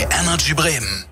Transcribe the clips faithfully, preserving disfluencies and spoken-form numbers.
bei Energy Bremen.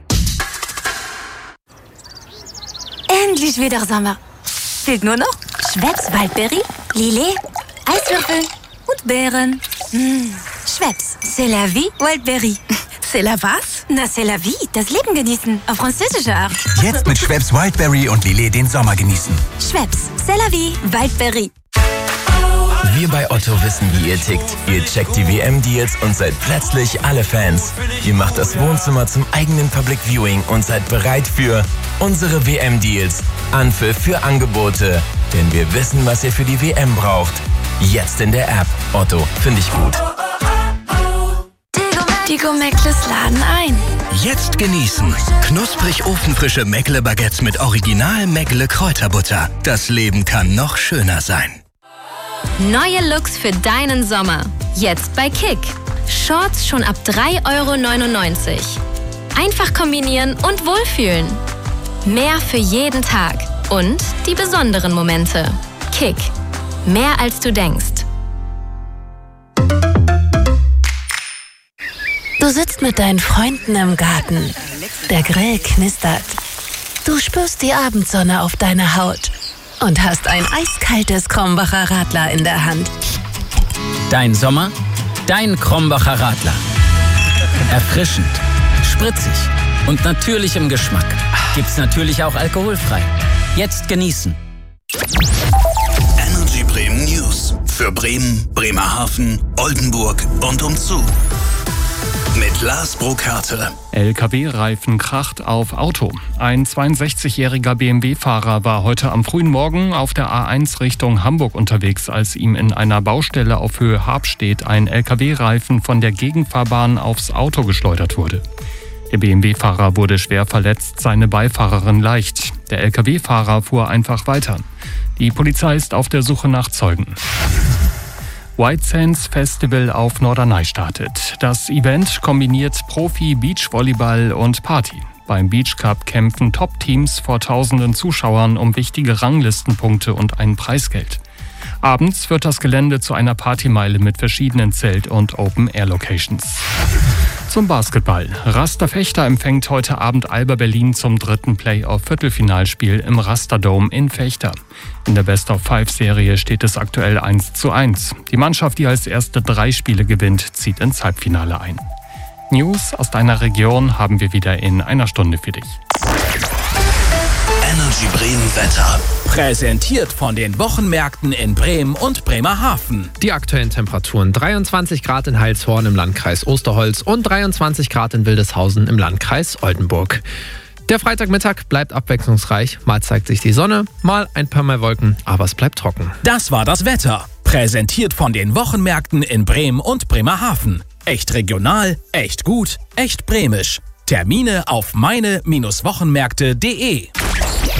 Endlich wieder Sommer. Fehlt nur noch Schweppes Waldberry, Lillet, Eiswürfel und Beeren. Mmh. Schweppes, c'est la vie, Waldberry. C'est la was? Na, c'est la vie, das Leben genießen, auf französische Art. Jetzt mit Schweppes Wildberry und Lillet den Sommer genießen. Schweppes, c'est la vie, Waldberry. Wir bei Otto wissen, wie ihr tickt. Ihr checkt die W M-Deals und seid plötzlich alle Fans. Ihr macht das Wohnzimmer zum eigenen Public Viewing und seid bereit für unsere W M-Deals. Anpfiff für Angebote. Denn wir wissen, was ihr für die W M braucht. Jetzt in der App. Otto, finde ich gut. Die Go-Meckles laden ein. Jetzt genießen. Knusprig ofenfrische Meckle-Baguettes mit Original Meckle Kräuterbutter. Das Leben kann noch schöner sein. Neue Looks für deinen Sommer. Jetzt bei Kick. Shorts schon ab drei Euro neunundneunzig. Einfach kombinieren und wohlfühlen. Mehr für jeden Tag. Und die besonderen Momente. Kick. Mehr als du denkst. Du sitzt mit deinen Freunden im Garten. Der Grill knistert. Du spürst die Abendsonne auf deiner Haut. Und hast ein eiskaltes Krombacher Radler in der Hand. Dein Sommer, dein Krombacher Radler. Erfrischend, spritzig und natürlich im Geschmack. Gibt's natürlich auch alkoholfrei. Jetzt genießen. Energy Bremen News. Für Bremen, Bremerhaven, Oldenburg und umzu. Mit Lars Burkhardt. L K W-Reifen kracht auf Auto. Ein zweiundsechzigjähriger B M W-Fahrer war heute am frühen Morgen auf der A eins Richtung Hamburg unterwegs, als ihm in einer Baustelle auf Höhe Habstedt ein L K W-Reifen von der Gegenfahrbahn aufs Auto geschleudert wurde. Der B M W-Fahrer wurde schwer verletzt, seine Beifahrerin leicht. Der L K W-Fahrer fuhr einfach weiter. Die Polizei ist auf der Suche nach Zeugen. White Sands Festival auf Norderney startet. Das Event kombiniert Profi, Beachvolleyball und Party. Beim Beach Cup kämpfen Top-Teams vor tausenden Zuschauern um wichtige Ranglistenpunkte und ein Preisgeld. Abends wird das Gelände zu einer Partymeile mit verschiedenen Zelt- und Open-Air-Locations. Zum Basketball. Raster Fechter empfängt heute Abend Alba Berlin zum dritten Playoff-Viertelfinalspiel im Rasterdome in Fechter. In der Best-of-Five-Serie steht es aktuell eins zu eins. Die Mannschaft, die als erste drei Spiele gewinnt, zieht ins Halbfinale ein. News aus deiner Region haben wir wieder in einer Stunde für dich. Energy Bremen Wetter. Präsentiert von den Wochenmärkten in Bremen und Bremerhaven. Die aktuellen Temperaturen: dreiundzwanzig Grad in Heilshorn im Landkreis Osterholz und dreiundzwanzig Grad in Wildeshausen im Landkreis Oldenburg. Der Freitagmittag bleibt abwechslungsreich. Mal zeigt sich die Sonne, mal ein paar Mal Wolken, aber es bleibt trocken. Das war das Wetter. Präsentiert von den Wochenmärkten in Bremen und Bremerhaven. Echt regional, echt gut, echt bremisch. Termine auf meine Wochenmärkte punkt de.